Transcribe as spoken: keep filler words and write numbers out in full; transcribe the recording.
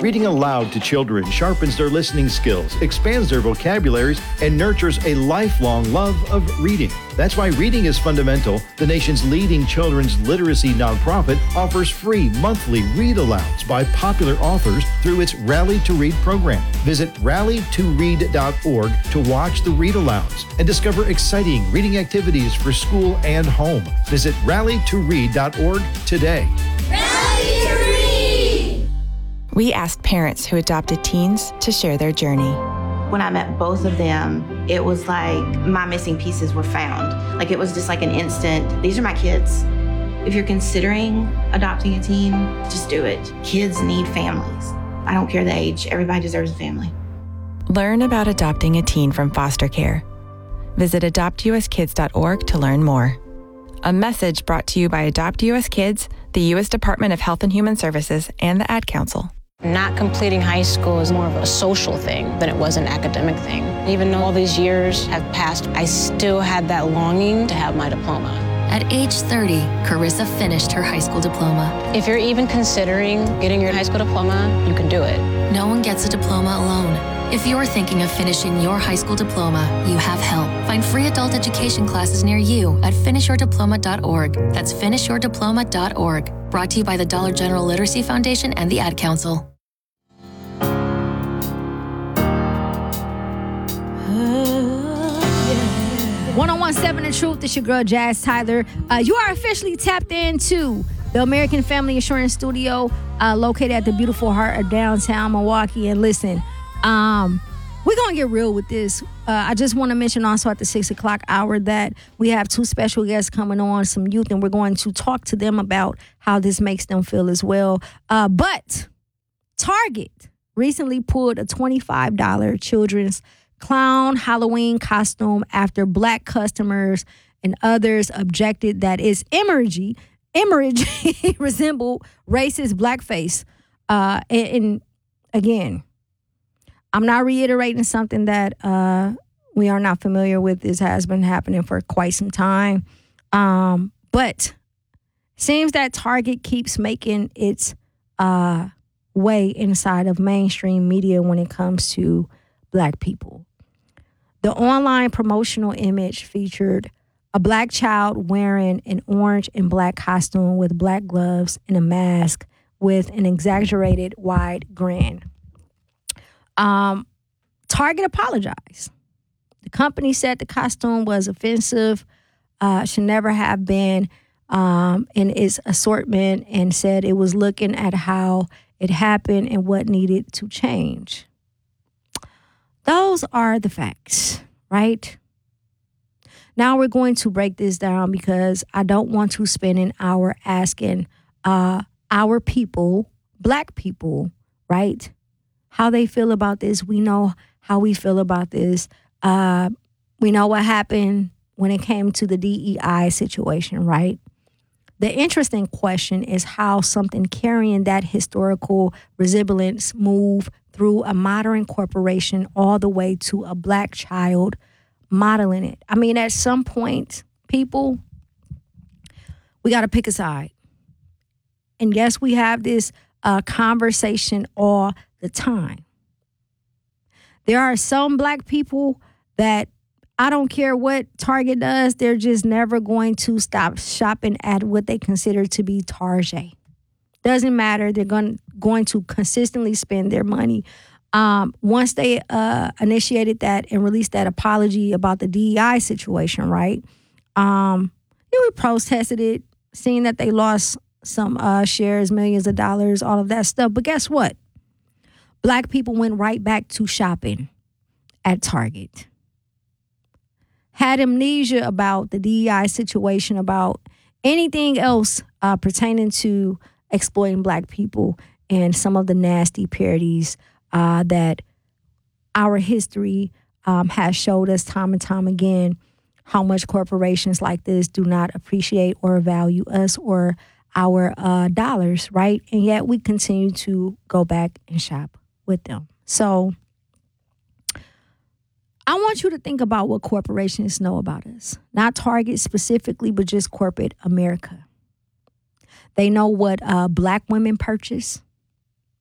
Reading aloud to children sharpens their listening skills, expands their vocabularies, and nurtures a lifelong love of reading. That's why Reading is Fundamental, the nation's leading children's literacy nonprofit, offers free monthly read-alouds by popular authors through its Rally to Read program. Visit rally to read dot org to watch the read-alouds and discover exciting reading activities for school and home. Visit rally to read dot org today. Rally to Read! We asked parents who adopted teens to share their journey. When I met both of them, it was like my missing pieces were found. Like it was just like an instant, these are my kids. If you're considering adopting a teen, just do it. Kids need families. I don't care the age, everybody deserves a family. Learn about adopting a teen from foster care. Visit adopt u s kids dot org to learn more. A message brought to you by Adopt U S Kids, the U S Department of Health and Human Services, and the Ad Council. Not completing high school is more of a social thing than it was an academic thing. Even though all these years have passed, I still had that longing to have my diploma. At age thirty, Carissa finished her high school diploma. If you're even considering getting your high school diploma, you can do it. No one gets a diploma alone. If you're thinking of finishing your high school diploma, you have help. Find free adult education classes near you at finish your diploma dot org. That's finish your diploma dot org. Brought to you by the Dollar General Literacy Foundation and the Ad Council. one oh one point seven The Truth. It's your girl, Jazz Tyler. Uh, you are officially tapped into the American Family Insurance Studio, uh, located at the beautiful heart of downtown Milwaukee. And listen, um, we're going to get real with this. Uh, I just want to mention also at the six o'clock hour that we have two special guests coming on, some youth, and we're going to talk to them about how this makes them feel as well. Uh, but Target recently pulled a twenty-five dollars children's clown Halloween costume after black customers and others objected that its imagery, imagery resembled racist blackface. Uh, and, and again, I'm not reiterating something that uh, we are not familiar with. This has been happening for quite some time. Um, but seems that Target keeps making its uh, way inside of mainstream media when it comes to black people. The online promotional image featured a black child wearing an orange and black costume with black gloves and a mask with an exaggerated wide grin. Um, Target apologized. The company said the costume was offensive, uh, should never have been um, in its assortment, and said it was looking at how it happened and what needed to change. Those are the facts, right? Now we're going to break this down because I don't want to spend an hour asking uh, our people, black people, right, how they feel about this. We know how we feel about this. Uh, we know what happened when it came to the D E I situation, right? The interesting question is how something carrying that historical resemblance moved through a modern corporation all the way to a black child modeling it. I mean, at some point, people, we got to pick a side. And yes, we have this uh, conversation all the time. There are some black people that I don't care what Target does, they're just never going to stop shopping at what they consider to be Target. Doesn't matter. They're going, going to consistently spend their money. Um, once they uh, initiated that and released that apology about the D E I situation, right? Um, we protested it, seeing that they lost some uh, shares, millions of dollars, all of that stuff. But guess what? Black people went right back to shopping at Target. Had amnesia about the D E I situation, about anything else uh, pertaining to exploiting black people and some of the nasty parodies uh, that our history um, has showed us time and time again how much corporations like this do not appreciate or value us or our uh, dollars, right? And yet we continue to go back and shop with them. So I want you to think about what corporations know about us. Not Target specifically, but just corporate America. They know what uh, black women purchase.